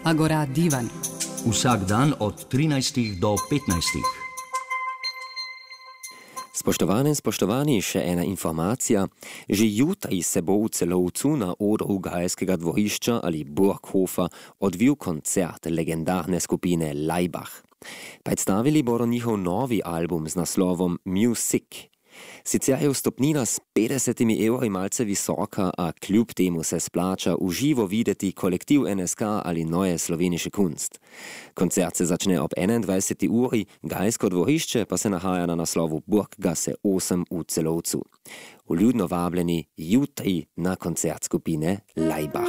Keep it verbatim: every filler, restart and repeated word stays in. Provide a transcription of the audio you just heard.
Agora Divan. Vsak dan od trinajstih do petnajstih. Spoštovane in spoštovani, še ena informacija. Že jutri se bo v Celovcu na odru Gajskega dvorišča ali Burghofa odvil koncert legendarne skupine Laibach. Predstavili bodo njihov novi album z naslovom Music. Sicer je vstopnina s petdesetimi evri malce visoka, a kljub temu se splača v živo videti kolektiv N S K ali Neue Slovenische Kunst. Koncert se začne ob enaindvajseti uri, Gajsko dvorišče pa se nahaja na naslovu Burggasse osem v Celovcu. Vljudno vabljeni jutri na koncert skupine Laibach.